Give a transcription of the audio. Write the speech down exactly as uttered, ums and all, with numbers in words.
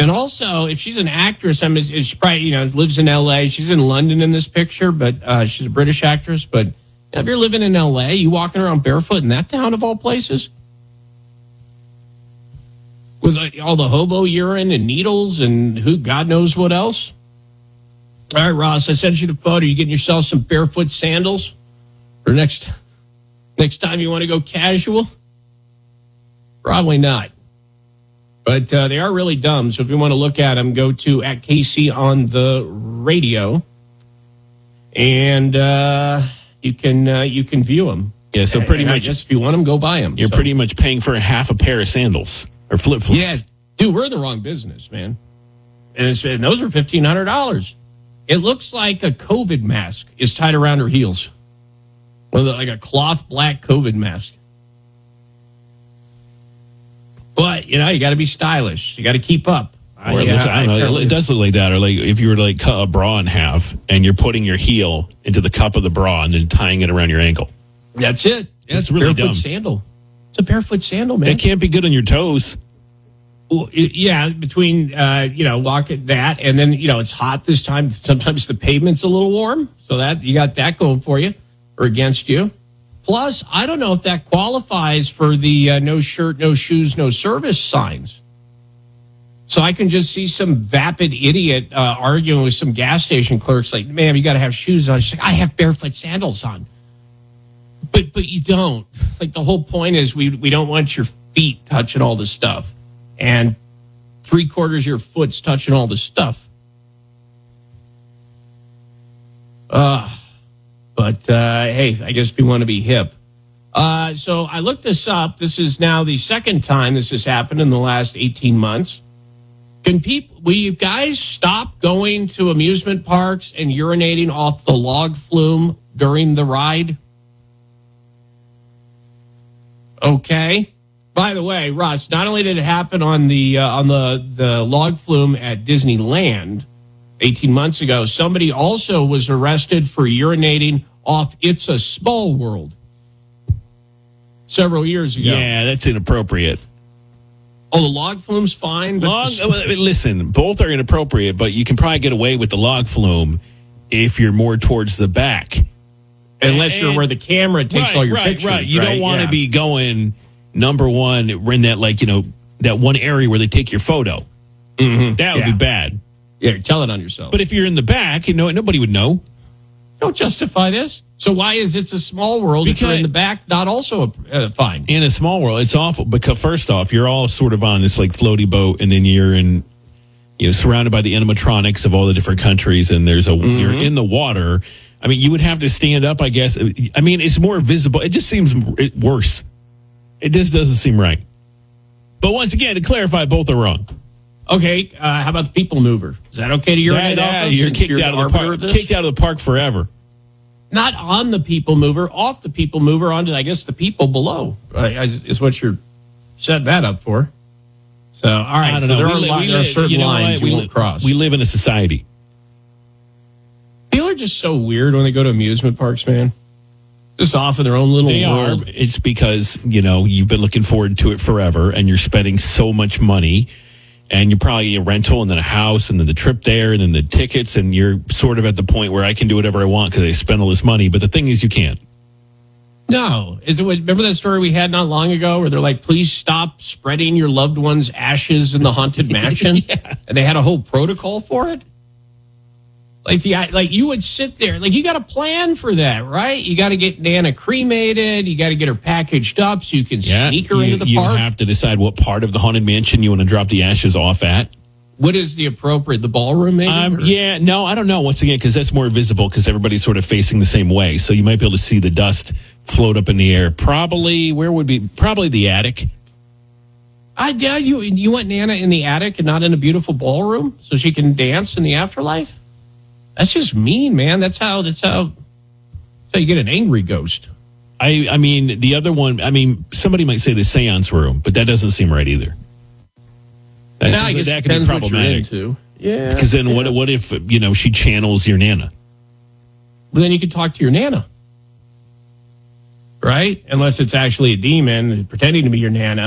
And also, if she's an actress, I mean, she probably, you know, lives in L A. She's in London in this picture, but uh, she's a British actress. But if you're living in L A, you walking around barefoot in that town of all places? With uh, all the hobo urine and needles and who God knows what else? All right, Ross, I sent you the photo. You getting yourself some barefoot sandals? Or next, next time you want to go casual? Probably not. But uh, they are really dumb. So if you want to look at them, go to at Casey on the radio. And uh, you can uh, you can view them. Yeah, so pretty and much. Just if you want them, go buy them. You're so. pretty much paying for a half a pair of sandals or flip flops. Yeah, dude, we're in the wrong business, man. And, it's, and those are fifteen hundred dollars. It looks like a COVID mask is tied around her heels. Well, like a cloth black COVID mask. But, you know, you got to be stylish. You got to keep up. Or it looks, I don't know. It does look like that. Or like if you were to like cut a bra in half and you're putting your heel into the cup of the bra and then tying it around your ankle. That's it. Yeah, it's it's really barefoot dumb. sandal. It's a barefoot sandal, man. It can't be good on your toes. Well, it, yeah, between, uh, you know, walking that and then, you know, it's hot this time. Sometimes the pavement's a little warm. So that you got that going for you or against you. Plus, I don't know if that qualifies for the uh, no shirt, no shoes, no service signs. So I can just see some vapid idiot uh, arguing with some gas station clerks like, ma'am, you got to have shoes on. She's like, I have barefoot sandals on. But but you don't. Like the whole point is we we don't want your feet touching all this stuff. And three quarters of your foot's touching all this stuff. Uh, but, uh, hey, I guess if you want to be hip. Uh, so I looked this up. This is now the second time this has happened in the last eighteen months. Can people, will you guys stop going to amusement parks and urinating off the log flume during the ride? Okay. By the way, Russ, not only did it happen on the uh, on the, the log flume at Disneyland eighteen months ago, somebody also was arrested for urinating off It's a Small World several years ago. Yeah, that's inappropriate. Oh, the log flume's fine? But Log, the, listen, both are inappropriate, but you can probably get away with the log flume if you're more towards the back. Unless and, you're where the camera takes right, all your right, pictures. Right, You right? don't want to yeah. be going... Number one, we're in that, like, you know, that one area where they take your photo. Mm-hmm. That would yeah. be bad. Yeah, tell it on yourself. But if you're in the back, you know, nobody would know. Don't justify this. So why is It's a Small World Because, if you're in the back not also uh, fine? In a small world, it's awful. Because first off, you're all sort of on this, like, floaty boat, and then you're in, you know, surrounded by the animatronics of all the different countries, and there's a, mm-hmm. you're in the water. I mean, you would have to stand up, I guess. I mean, it's more visible. It just seems worse. It just doesn't seem right. But once again, to clarify, both are wrong. Okay, uh, how about the People Mover? Is that okay to urinate that, off that, of? You're kicked you're out of the park. of Kicked out of the park forever. Not on the People Mover, off the People Mover, onto, I guess, the people below. Right, is what you're setting that up for. So, all right. I don't so know. there we are, li- li- we there are li- certain you know lines we you li- won't cross. We live in a society. People are just so weird when they go to amusement parks, man. Just off in their own little they world. Are. It's because, you know, you've been looking forward to it forever and you're spending so much money and you're probably a rental and then a house and then the trip there and then the tickets and you're sort of at the point where I can do whatever I want because I spend all this money. But the thing is you can't. No. Is it, remember that story we had not long ago where they're like, please stop spreading your loved one's ashes in the haunted mansion? Yeah. And they had a whole protocol for it? Like the like you would sit there, like you got a plan for that, right? You got to get Nana cremated. You got to get her packaged up so you can Yeah, sneak her you, into the you park. You have to decide what part of the haunted mansion you want to drop the ashes off at. What is the appropriate, the ballroom maybe? Um, yeah, no, I don't know. Once again, because that's more visible because everybody's sort of facing the same way. So you might be able to see the dust float up in the air. Probably, where would be, probably the attic. I, yeah, you, you want Nana in the attic and not in a beautiful ballroom so she can dance in the afterlife? That's just mean, man. That's how, that's how, that's how you get an angry ghost. I, I mean, the other one, I mean, somebody might say the seance room, but that doesn't seem right either. That, now, I guess that it could be depends what you're problematic. into. Yeah. Because then yeah. what, what if, you know, she channels your Nana? Well, then you could talk to your Nana. Right? Unless it's actually a demon pretending to be your Nana.